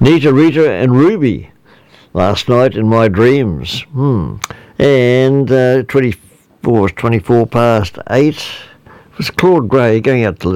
Nita, Rita and Ruby last night in my dreams. And 24 past 8 was Claude Gray going out to